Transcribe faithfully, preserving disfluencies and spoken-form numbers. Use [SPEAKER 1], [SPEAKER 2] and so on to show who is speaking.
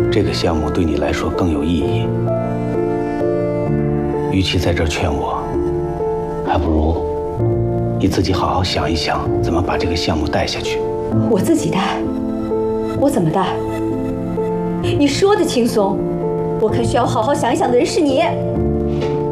[SPEAKER 1] 这个项目对你来说更有意义。与其在这儿劝我，还不如你自己好好想一想，怎么把这个项目带下去。
[SPEAKER 2] 我自己带？我怎么带？你说的轻松，我看需要好好想一想的人是你。